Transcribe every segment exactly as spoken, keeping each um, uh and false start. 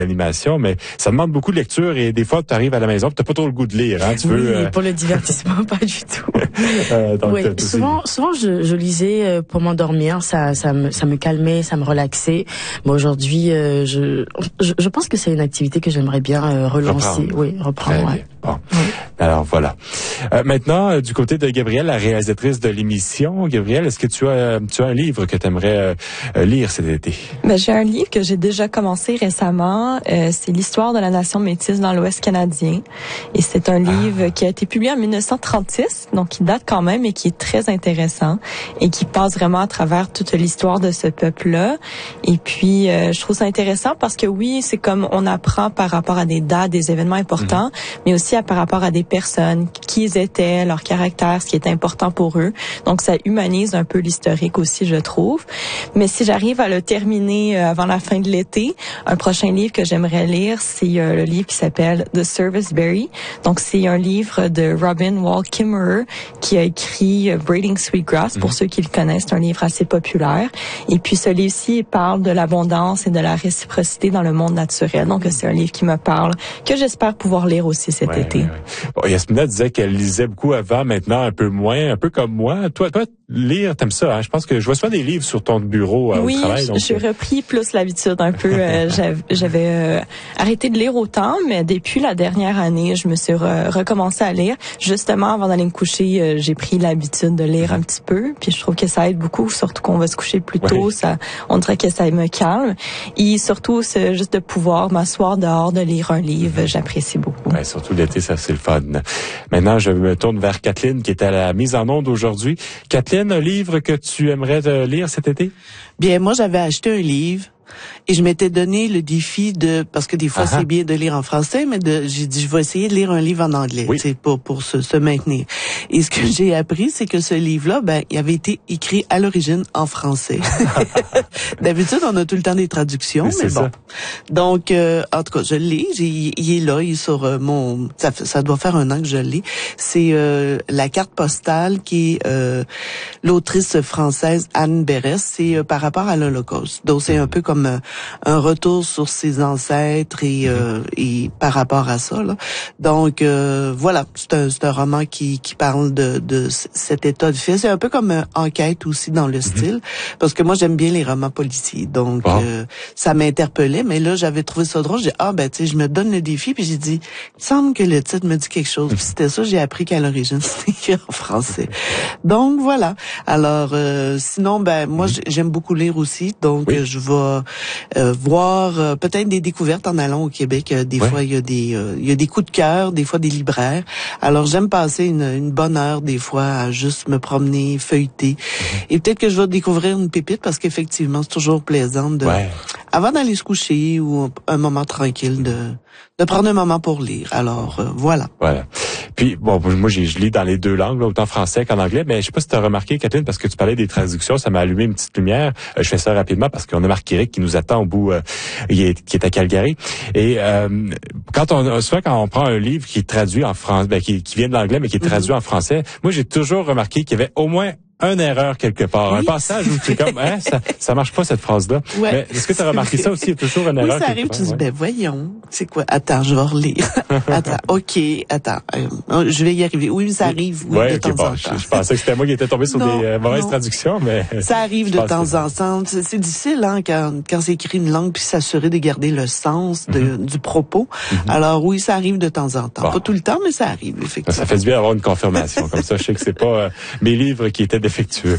l'animation, mais ça demande beaucoup de lecture et des fois, tu arrives à la maison, tu n'as pas trop le goût de lire. Hein, tu oui, veux, euh... pour le divertissement, pas du tout. euh, donc, oui, souvent, souvent je, je lisais pour m'endormir, ça, ça me, ça me calmait, ça me relaxait. Mais aujourd'hui, euh, je, je, je pense que c'est une activité que j'aimerais bien euh, relancer. Reprendre. Oui, reprendre. Ouais. Bon. Oui. Alors voilà. Euh, maintenant, euh, du côté de Gabrielle, la réalisatrice de l'émission, Gabrielle, est-ce que tu as, euh, tu as un livre que tu aimerais euh, lire cet été? Ben, j'ai un livre que j'ai déjà commencé récemment. Euh, c'est l'histoire de la nation métisse dans l'Ouest canadien. Et c'est un livre ah. qui a été publié en dix-neuf cent trente-six, donc qui date quand même et qui est très intéressant et qui passe vraiment à travers toute l'histoire de ce peuple-là. Et puis, euh, je trouve ça intéressant parce que oui, c'est comme on apprend par rapport à des dates, des événements importants, mmh. mais aussi à, par rapport à des personnes, qui ils étaient, leur caractère, ce qui est important pour eux. Donc, ça humanise un peu l'historique aussi, je trouve. Mais si j'arrive à le terminer avant la fin de l'été, un prochain livre que j'aimerais lire, c'est euh, le livre qui s'appelle The Service Berry. Donc, c'est un livre de Robin Wall Kimmerer qui a écrit Braiding Sweetgrass. Pour mmh. ceux qui le connaissent, c'est un livre assez populaire. Et puis, ce livre-ci parle de l'abondance et de la réciprocité dans le monde naturel. Donc, c'est un livre qui me parle, que j'espère pouvoir lire aussi cet ouais, été. Ouais, ouais. Bon, Yasmina disait qu'elle lisait beaucoup avant, maintenant un peu moins, un peu comme moi. Toi, toi lire, t'aimes ça, hein? Je pense que je vois souvent des livres sur ton bureau euh, oui, au travail. Oui, j'ai repris plus l'habitude un peu. Euh, j'avais j'avais euh, arrêté de lire autant, mais depuis la dernière année, je me suis re- recommencé à lire. Justement, avant d'aller me coucher, euh, j'ai pris l'habitude de lire mm-hmm. un petit peu. Puis je trouve que ça aide beaucoup, surtout qu'on va se coucher plus tôt. Oui. Ça, on dirait que ça me calme. Et surtout, c'est juste de pouvoir m'asseoir dehors, de lire un livre, mm-hmm. j'apprécie beaucoup. Ouais, surtout l'été, ça c'est le fun. Maintenant, je me tourne vers Kathleen qui est à la mise en onde aujourd'hui. Kathleen, un livre que tu aimerais lire cet été? Bien, moi, j'avais acheté un livre et je m'étais donné le défi de, parce que des fois, uh-huh. c'est bien de lire en français, mais de, j'ai dit, je vais essayer de lire un livre en anglais, oui. c'est pour, pour se, se maintenir. Et ce que j'ai appris, c'est que ce livre-là, ben, il avait été écrit à l'origine en français. D'habitude, on a tout le temps des traductions, mais, mais bon. Ça. Donc, euh, en tout cas, je le lis, j'ai, il est là, il est sur euh, mon, ça, ça doit faire un an que je le lis. C'est, euh, la carte postale qui est, euh, l'autrice française Anne Berès, c'est euh, par rapport à l'Holocauste. Donc, c'est un peu comme euh, un retour sur ses ancêtres et, euh, et par rapport à ça, là. Donc, euh, voilà, c'est un, c'est un roman qui, qui parle de, de cet état de fait. C'est un peu comme une enquête aussi dans le mm-hmm. style, parce que moi, j'aime bien les romans policiers. Donc, wow. euh, ça m'interpellait, mais là, j'avais trouvé ça drôle. J'ai dit, ah, ben, tu sais, je me donne le défi, puis j'ai dit, il me semble que le titre me dit quelque chose. Puis c'était ça, j'ai appris qu'à l'origine, c'était écrit en français. Donc, voilà. Alors, euh, sinon, ben, moi, j'aime beaucoup lire aussi, donc oui. je vais euh, voir euh, peut-être des découvertes en allant au Québec. Euh, des ouais. fois, il y a des euh, il y a des coups de cœur, des fois des libraires. Alors, j'aime passer une, une bonne heure des fois à juste me promener, feuilleter. Mm-hmm. Et peut-être que je vais découvrir une pépite parce qu'effectivement, c'est toujours plaisant de, ouais. avant d'aller se coucher ou un moment tranquille, de de prendre un moment pour lire. Alors, euh, voilà. Voilà. Puis, bon, moi, j'ai, je lis dans les deux langues, là, autant français qu'en anglais, mais je sais pas si tu as remarqué, Kathleen, parce que tu parlais des traductions, ça m'a allumé une petite lumière. Euh, je fais ça rapidement parce qu'on a Marc-Éric qui nous attend au bout, euh, qui, est, qui est à Calgary. Et euh, quand on souvent quand on prend un livre qui est traduit en français, ben, qui, qui vient de l'anglais, mais qui est traduit mm-hmm. en français, moi, j'ai toujours remarqué qu'il y avait au moins une erreur quelque part. Oui. Un passage où c'est comme, hein, ça, ça marche pas cette phrase-là. Ouais, mais est-ce que tu as remarqué vrai. Ça aussi? Il y a toujours une oui, erreur. Oui, ça arrive, tu dis, ouais. ben voyons, c'est quoi? Attends, je vais relire. Attends, ok, attends, euh, je vais y arriver. Oui, ça arrive, oui, ouais, de okay, temps bon, en temps. Je, je pensais que c'était moi qui étais tombé sur non, des euh, mauvaises non. traductions, mais... Ça arrive de temps en temps. C'est, c'est difficile, hein, quand, quand c'est écrit une langue, puis s'assurer de garder le sens de, mm-hmm. du propos. Mm-hmm. Alors oui, ça arrive de temps en temps. Bon. Pas tout le temps, mais ça arrive, effectivement. Ça fait du bien d'avoir une confirmation. Comme ça, je sais que c'est pas euh, mes livres qui étaient défectueux.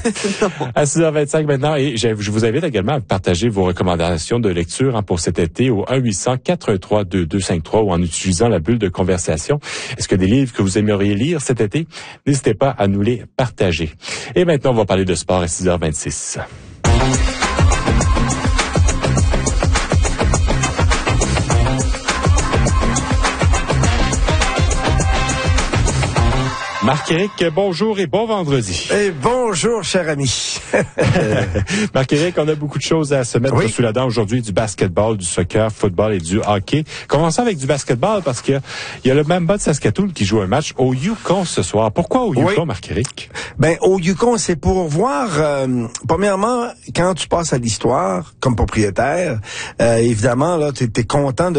À six heures vingt-cinq maintenant, et je vous invite également à partager vos recommandations de lecture hein, pour cet été au un huit cents quatre un trois deux deux cinq trois ou en utilisant la bulle de conversation. Est-ce que des livres que vous aimeriez lire cet été? N'hésitez pas à nous les partager. Et maintenant, on va parler de sport à six heures vingt-six. Marc-Éric, bonjour et bon vendredi. Et bonjour, cher ami. Marc-Éric, on a beaucoup de choses à se mettre oui. sous la dent aujourd'hui, du basketball, du soccer, football et du hockey. Commençons avec du basketball parce qu'il y a le Mamba de Saskatoon qui joue un match au Yukon ce soir. Pourquoi au Yukon, oui. Marc-Éric? Ben, au Yukon, c'est pour voir, euh, premièrement, quand tu passes à l'histoire comme propriétaire, euh, évidemment, là, t'es, t'es content de